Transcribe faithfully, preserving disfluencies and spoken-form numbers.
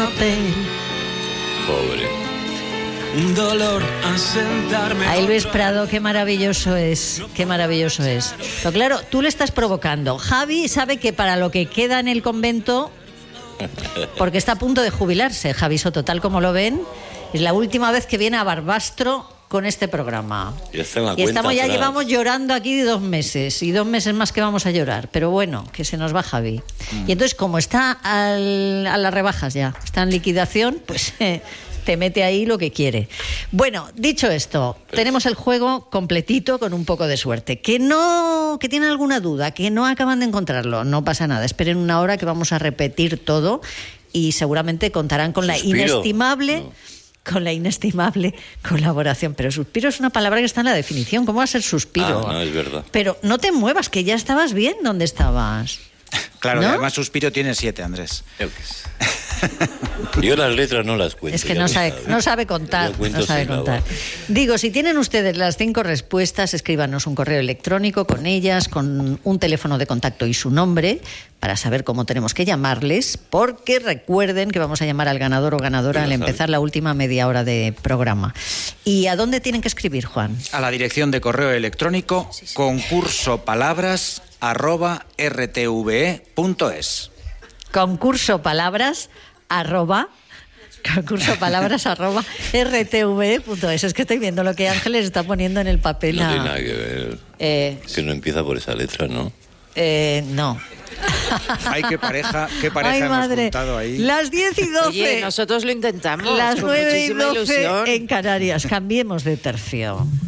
papel. Pobre. Un dolor a sentarme. Ay, Luis Prado, qué maravilloso es, qué maravilloso es. Pero claro, tú le estás provocando. Javi sabe que para lo que queda en el convento, porque está a punto de jubilarse, Javi Soto, tal como lo ven, es la última vez que viene a Barbastro con este programa. Ya está en la y estamos ya atrás. llevamos llorando aquí dos meses y dos meses más que vamos a llorar, pero bueno, que se nos va Javi. Mm. Y entonces, como está al, a las rebajas ya, está en liquidación, pues eh, te mete ahí lo que quiere. Bueno, dicho esto, pues tenemos el juego completito con un poco de suerte. Que no, que tienen alguna duda, que no acaban de encontrarlo, no pasa nada. Esperen una hora que vamos a repetir todo y seguramente contarán con Suspiro. la inestimable... No. con la inestimable colaboración. Pero suspiro es una palabra que está en la definición. ¿Cómo va a ser suspiro? Ah, no, es verdad. Pero no te muevas, que ya estabas bien donde estabas. Claro, ¿no? y además suspiro tiene siete, Andrés. Yo qué sé. Yo las letras no las cuento. Es que ya no lo sabe, sabes. no sabe contar. Yo cuento No sabe sílabas. contar. Digo, si tienen ustedes las cinco respuestas, escríbanos un correo electrónico con ellas, con un teléfono de contacto y su nombre, para saber cómo tenemos que llamarles, porque recuerden que vamos a llamar al ganador o ganadora al empezar la última media hora de programa. ¿Y a dónde tienen que escribir, Juan? A la dirección de correo electrónico sí, sí. concurso palabras arroba r t v e punto es. Concurso palabras arroba concurso palabras arroba r t v e punto es. Es que estoy viendo lo que Ángeles está poniendo en el papel. No a... tiene nada que ver. Eh... Que no empieza por esa letra, ¿no? Eh, no. Ay, qué pareja, qué pareja Ay, hemos madre. juntado ahí. Las diez y doce. Oye, nosotros lo intentamos. Las con nueve y muchísima doce ilusión. en Canarias. Cambiemos de tercio.